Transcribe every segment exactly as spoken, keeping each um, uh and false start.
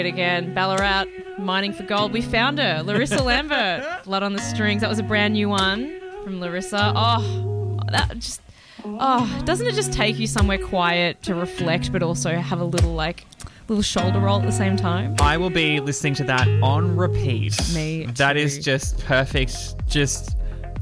again. Ballarat, mining for gold. We found her. Larissa Lambert. Blood on the Strings. That was a brand new one from Larissa. Oh, that just... Oh, doesn't it just take you somewhere quiet to reflect, but also have a little, like, little shoulder roll at the same time? I will be listening to that on repeat. Me too. That is just perfect. Just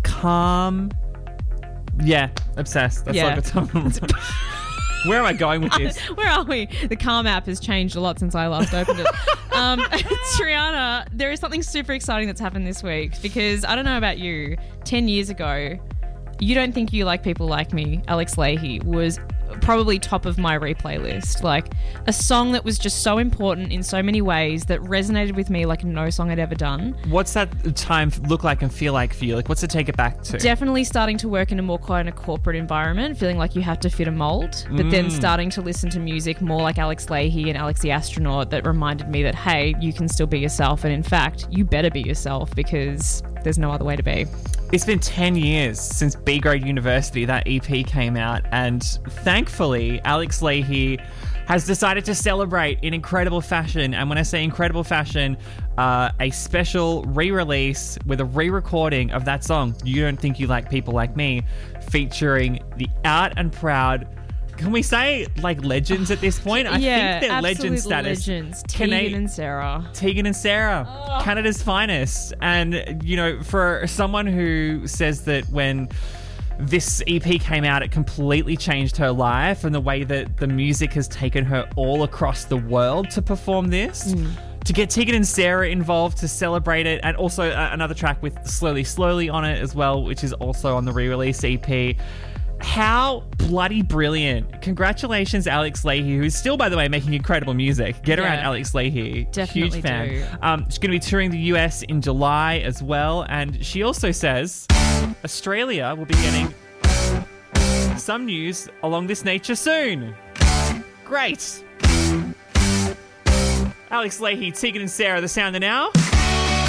calm. Yeah, obsessed. That's Yeah. like the time. Where am I going with this? Where are we? The Calm app has changed a lot since I last opened it. um, Triana, there is something super exciting that's happened this week because I don't know about you, ten years ago, You Don't Think You Like People Like Me, Alex Leahy, was probably top of my replay list. Like a song that was just so important in so many ways that resonated with me like no song I'd ever done. What's that time look like and feel like for you? Like what's it take it back to? Definitely starting to work in a more kind of corporate environment, feeling like you have to fit a mold, but Mm. then starting to listen to music more like Alex Leahy and Alex the Astronaut that reminded me that, hey, you can still be yourself. And in fact, you better be yourself because there's no other way to be. It's been ten years since B Grade University, that E P came out, and thankfully Alex Leahy has decided to celebrate in incredible fashion. And when I say incredible fashion, uh, a special re-release with a re-recording of that song, You Don't Think You Like People Like Me, featuring the out and proud, can we say like legends at this point? I yeah, think they're legend absolute status. legends. Cana- Tegan and Sarah. Tegan and Sarah, Oh. Canada's finest. And, you know, for someone who says that when this E P came out, it completely changed her life and the way that the music has taken her all across the world to perform this. Mm. To get Tegan and Sarah involved to celebrate it, and also uh, another track with Slowly Slowly on it as well, which is also on the re-release E P. How bloody brilliant. Congratulations, Alex Leahy, who's still, by the way, making incredible music. Get around Yeah. Alex Leahy. Definitely Huge fan. do. Um, she's going to be touring the U S in July as well. And she also says Australia will be getting some news along this nature soon. Great. Alex Leahy, Tegan and Sarah, the sound of now.